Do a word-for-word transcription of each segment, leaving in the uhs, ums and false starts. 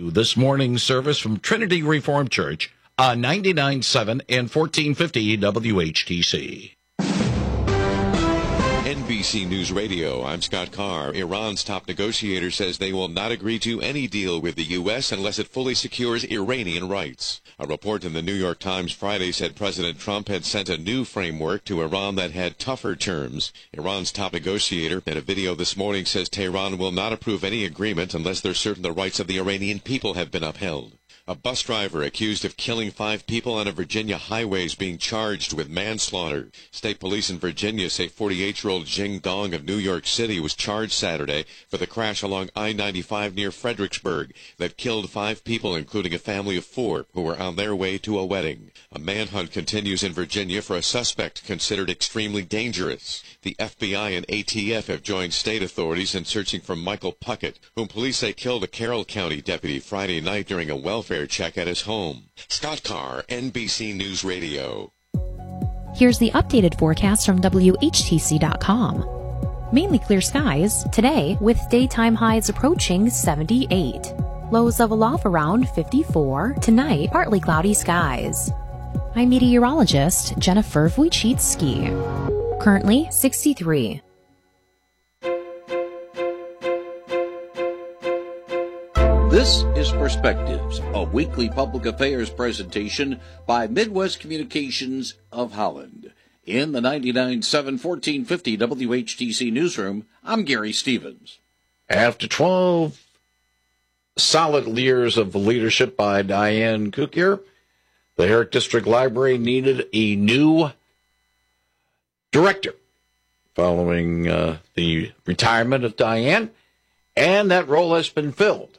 to this morning's service from Trinity Reformed Church on ninety-nine point seven and fourteen fifty W H T C. N B C News Radio, I'm Scott Carr. Iran's top negotiator says they will not agree to any deal with the U S unless it fully secures Iranian rights. A report in the New York Times Friday said President Trump had sent a new framework to Iran that had tougher terms. Iran's top negotiator in a video this morning says Tehran will not approve any agreement unless they're certain the rights of the Iranian people have been upheld. A bus driver accused of killing five people on a Virginia highway is being charged with manslaughter. State police in Virginia say forty-eight-year-old Jing Dong of New York City was charged Saturday for the crash along I ninety-five near Fredericksburg that killed five people, including a family of four who were on their way to a wedding. A manhunt continues in Virginia for a suspect considered extremely dangerous. The F B I and A T F have joined state authorities in searching for Michael Puckett, whom police say killed a Carroll County deputy Friday night during a welfare check at his home. Scott Carr, N B C News Radio. Here's the updated forecast from W H T C dot com. Mainly clear skies today with daytime highs approaching seventy-eight. Lows level off around fifty-four. Tonight, partly cloudy skies. I'm meteorologist Jennifer Wojcicki. Currently sixty-three. This is Perspectives, a weekly public affairs presentation by Midwest Communications of Holland. In the ninety-nine point seven fourteen fifty W H T C newsroom, I'm Gary Stevens. After twelve solid years of leadership by Diane Kukier, the Herrick District Library needed a new director following uh, the retirement of Diane, and that role has been filled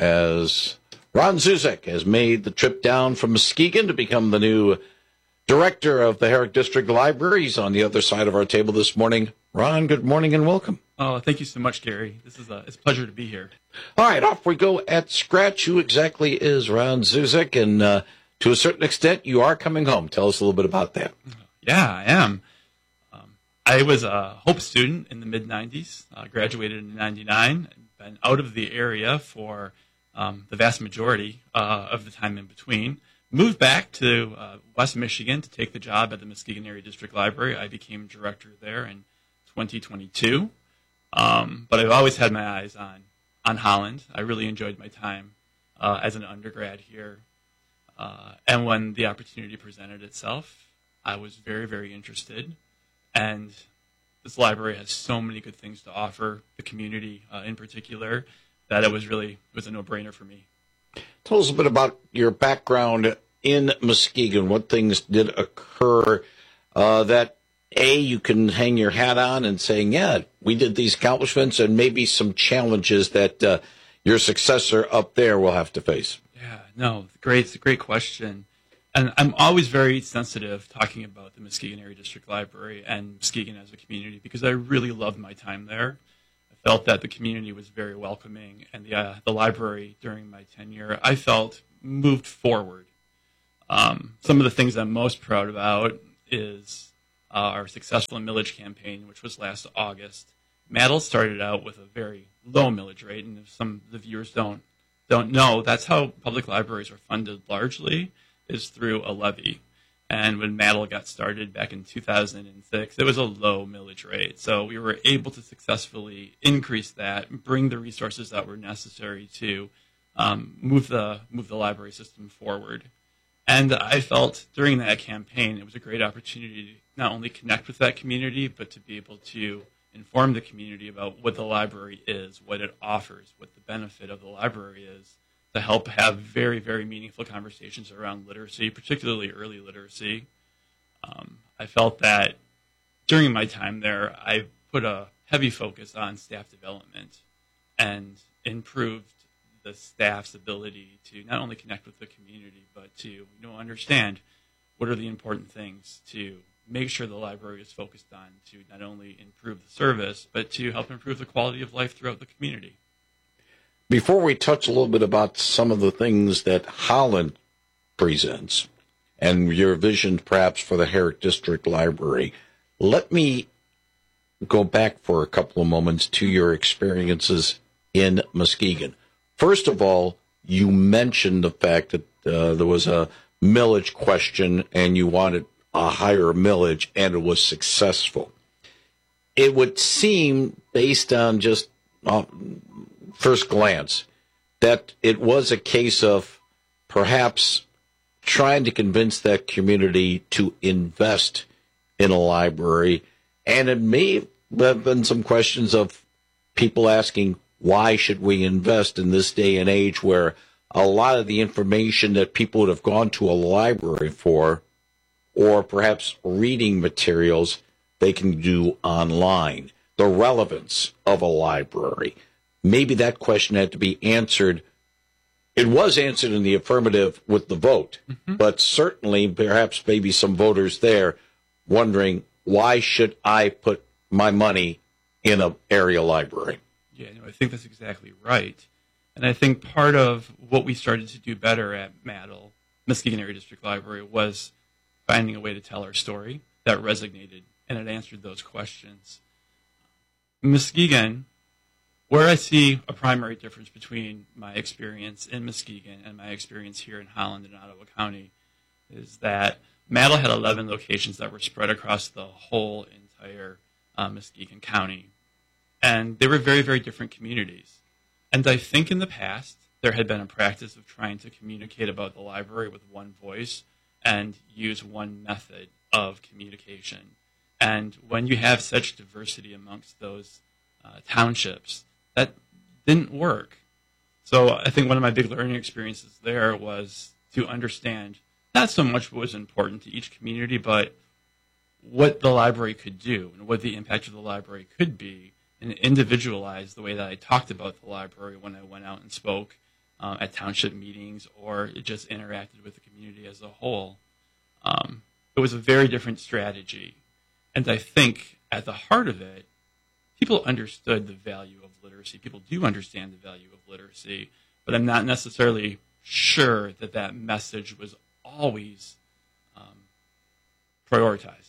as Ron Zuzek has made the trip down from Muskegon to become the new director of the Herrick District Library. He's on the other side of our table this morning. Ron, good morning and welcome. Oh, thank you so much, Gary. This is a, it's a pleasure to be here. All right, off we go at scratch. Who exactly is Ron Zuzek? And uh, to a certain extent, you are coming home. Tell us a little bit about that. Yeah, I am. Um, I was a Hope student in the mid nineties, uh, graduated in ninety-nine, and been out of the area for um, the vast majority uh, of the time in between. Moved back to uh, West Michigan to take the job at the Muskegon Area District Library. I became director there in twenty twenty-two. Um, but I've always had my eyes on, on Holland. I really enjoyed my time uh, as an undergrad here. Uh, and when the opportunity presented itself, I was very, very interested. And this library has so many good things to offer the community uh, in particular that it was really it was a no-brainer for me. Tell us a bit about your background in Muskegon. What things did occur uh, that, A, you can hang your hat on and saying, yeah, we did these accomplishments, and maybe some challenges that uh, your successor up there will have to face? Yeah, no, great, it's a great question. And I'm always very sensitive talking about the Muskegon Area District Library and Muskegon as a community because I really loved my time there. I felt that the community was very welcoming, and the uh, the library during my tenure, I felt, moved forward. Um, some of the things I'm most proud about is uh, our successful millage campaign, which was last August. Maddle started out with a very low millage rate, and if some of the viewers don't don't know, that's how public libraries are funded largely, is through a levy. And when Maddle got started back in two thousand six, it was a low millage rate. So we were able to successfully increase that, bring the resources that were necessary to um, move the move the library system forward. And I felt during that campaign, it was a great opportunity to not only connect with that community, but to be able to inform the community about what the library is, what it offers, what the benefit of the library is, to help have very, very meaningful conversations around literacy, particularly early literacy. Um, I felt that during my time there, I put a heavy focus on staff development and improved the staff's ability to not only connect with the community, but to you know, understand what are the important things to make sure the library is focused on to not only improve the service, but to help improve the quality of life throughout the community. Before we touch a little bit about some of the things that Holland presents and your vision perhaps for the Herrick District Library, let me go back for a couple of moments to your experiences in Muskegon. First of all, you mentioned the fact that uh, there was a millage question and you wanted a higher millage, and it was successful. It would seem, based on just uh, first glance, that it was a case of perhaps trying to convince that community to invest in a library, and it may have been some questions of people asking, why should we invest in this day and age where a lot of the information that people would have gone to a library for, or perhaps reading materials, they can do online? The relevance of a library. Maybe that question had to be answered. It was answered in the affirmative with the vote, mm-hmm. but certainly perhaps maybe some voters there wondering, why should I put my money in an area library? Yeah, no, I think that's exactly right. And I think part of what we started to do better at M A D L, Muskegon Area District Library, was finding a way to tell our story that resonated, and it answered those questions. Muskegon, where I see a primary difference between my experience in Muskegon and my experience here in Holland and Ottawa County, is that M A D L had eleven locations that were spread across the whole entire uh, Muskegon County. And they were very, very different communities. And I think in the past, there had been a practice of trying to communicate about the library with one voice and use one method of communication. And when you have such diversity amongst those uh, townships, that didn't work. So I think one of my big learning experiences there was to understand not so much what was important to each community, but what the library could do and what the impact of the library could be, and individualize the way that I talked about the library when I went out and spoke um, at township meetings or just interacted with the community as a whole. Um, it was a very different strategy. And I think at the heart of it, people understood the value of literacy. People do understand the value of literacy, but I'm not necessarily sure that that message was always um, prioritized.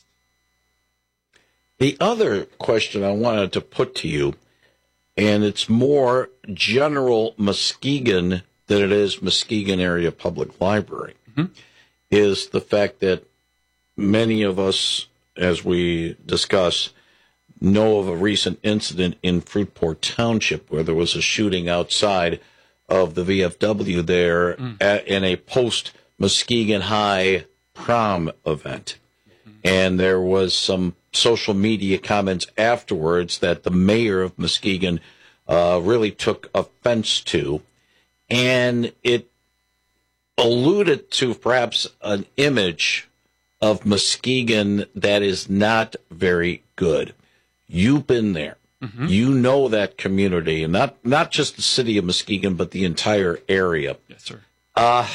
The other question I wanted to put to you, and it's more general Muskegon than it is Muskegon Area Public Library, mm-hmm. is the fact that many of us, as we discuss, know of a recent incident in Fruitport Township where there was a shooting outside of the V F W there mm. at, in a post-Muskegon High prom event. Mm-hmm. And there was some social media comments afterwards that the mayor of Muskegon uh, really took offense to, and it alluded to perhaps an image of Muskegon that is not very good. You've been there. Mm-hmm. You know that community, and not, not just the city of Muskegon, but the entire area. Yes, sir. Uh,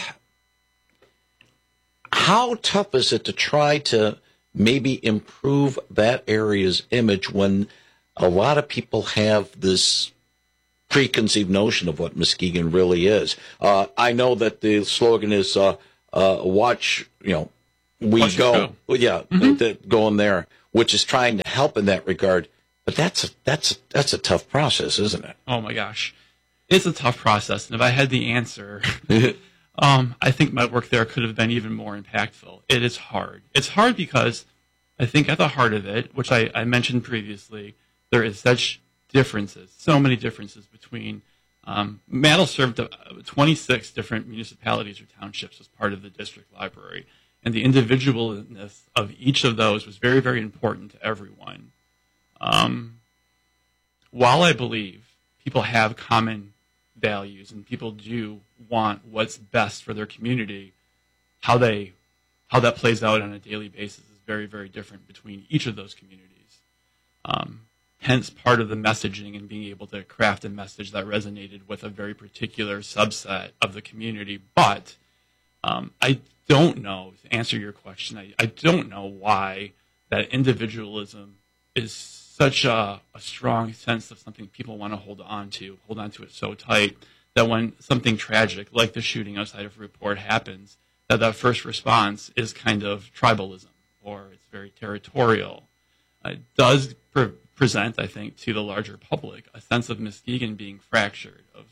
how tough is it to try to maybe improve that area's image when a lot of people have this preconceived notion of what Muskegon really is? Uh, I know that the slogan is uh, uh, watch, you know, we watch go. Well, yeah, mm-hmm. the, the, going there, which is trying to help in that regard. But that's a, that's, that's a tough process, isn't it? Oh, my gosh. It's a tough process. And if I had the answer, um, I think my work there could have been even more impactful. It is hard. It's hard because I think at the heart of it, which I, I mentioned previously, there is such differences, so many differences between um, M A D L served twenty-six different municipalities or townships as part of the district library. And the individualness of each of those was very, very important to everyone. Um, while I believe people have common values and people do want what's best for their community, how they how that plays out on a daily basis is very, very different between each of those communities. Um, hence, part of the messaging and being able to craft a message that resonated with a very particular subset of the community. But um, I don't know, to answer your question, I, I don't know why that individualism is such a, a strong sense of something people want to hold on to, hold on to it so tight that when something tragic, like the shooting outside of Fruitport, happens, that that first response is kind of tribalism, or it's very territorial. It does pre- present, I think, to the larger public a sense of Muskegon being fractured, of,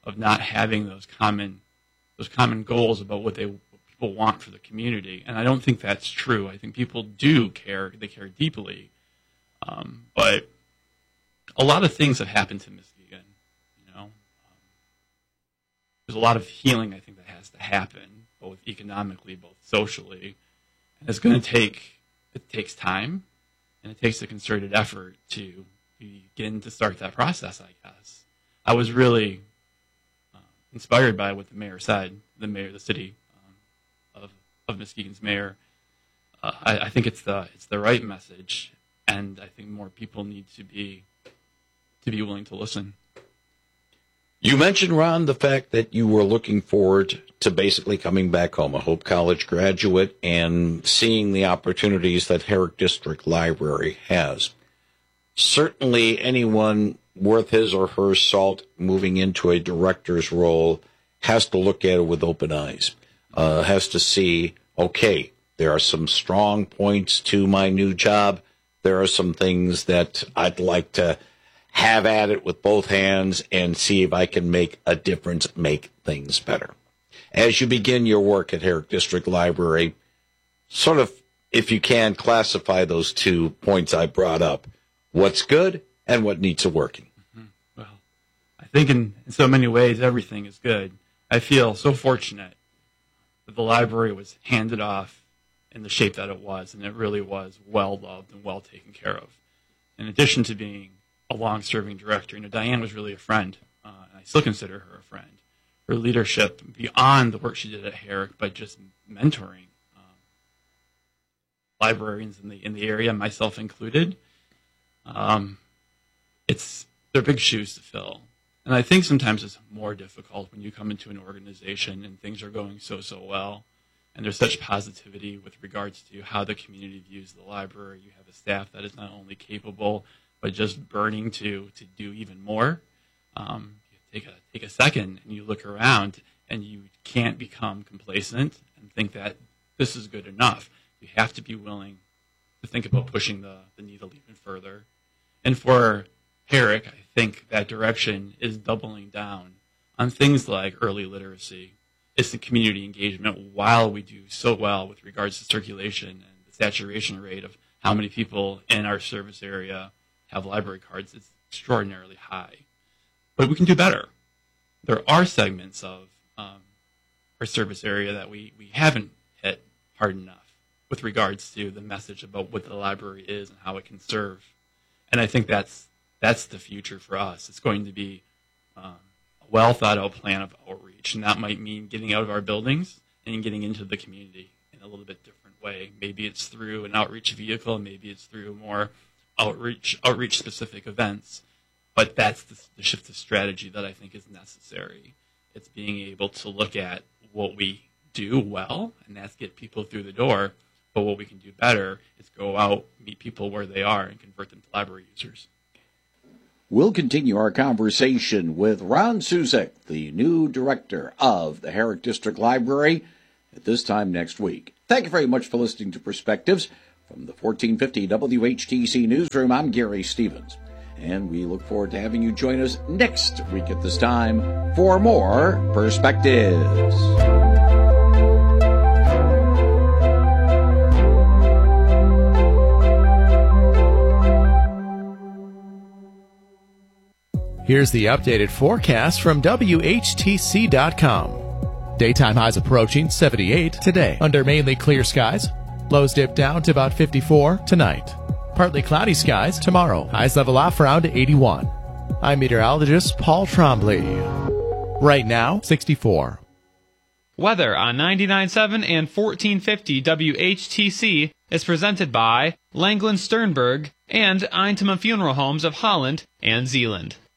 of not having those common those common goals about what they what people want for the community. And I don't think that's true. I think people do care. They care deeply. Um, but a lot of things have happened to Muskegon. You know, um, there's a lot of healing I think that has to happen, both economically, both socially. And it's going to take, it takes time, and it takes a concerted effort to begin to start that process, I guess. I was really uh, inspired by what the mayor said, the mayor, the city um, of, of Muskegon's mayor. Uh, I, I think it's the it's the right message, and I think more people need to be to be willing to listen. You mentioned, Ron, the fact that you were looking forward to basically coming back home, a Hope College graduate, and seeing the opportunities that Herrick District Library has. Certainly anyone worth his or her salt moving into a director's role has to look at it with open eyes, uh, has to see, okay, there are some strong points to my new job. There are some things that I'd like to have at it with both hands and see if I can make a difference, make things better. As you begin your work at Herrick District Library, sort of, if you can, classify those two points I brought up. What's good and what needs a working? Mm-hmm. Well, I think in, in so many ways, everything is good. I feel so fortunate that the library was handed off in the shape that it was, and it really was well-loved and well taken care of. In addition to being a long-serving director, you know, Diane was really a friend, uh, and I still consider her a friend. Her leadership, beyond the work she did at Herrick, but just mentoring um, librarians in the in the area, myself included, um, it's they're big shoes to fill. And I think sometimes it's more difficult when you come into an organization and things are going so, so well, and there's such positivity with regards to how the community views the library. You have a staff that is not only capable, but just burning to to do even more. Um, you take a take a second and you look around, and you can't become complacent and think that this is good enough. You have to be willing to think about pushing the, the needle even further. And for Herrick, I think that direction is doubling down on things like early literacy. It's the community engagement, while we do so well with regards to circulation and the saturation rate of how many people in our service area have library cards. It's extraordinarily high. But we can do better. There are segments of um, our service area that we, we haven't hit hard enough with regards to the message about what the library is and how it can serve. And I think that's that's the future for us. It's going to be um, a well-thought-out plan of outreach, and that might mean getting out of our buildings and getting into the community in a little bit different way. Maybe it's through an outreach vehicle. Maybe it's through more outreach outreach specific events, but that's the, the shift of strategy that I think is necessary. It's being able to look at what we do well, and that's get people through the door, but what we can do better is go out, meet people where they are, and convert them to library users. We'll continue our conversation with Ron Suzik, the new director of the Herrick District Library, at this time next week. Thank you very much for listening to Perspectives. From the fourteen fifty W H T C Newsroom, I'm Gary Stevens, and we look forward to having you join us next week at this time for more Perspectives. Here's the updated forecast from W H T C dot com. Daytime highs approaching seventy-eight today under mainly clear skies. Lows dip down to about fifty-four tonight. Partly cloudy skies tomorrow. Highs level off around eighty-one. I'm meteorologist Paul Trombley. Right now, sixty-four. Weather on ninety-nine point seven and fourteen fifty W H T C is presented by Langland Sternberg and Eintema Funeral Homes of Holland and Zeeland.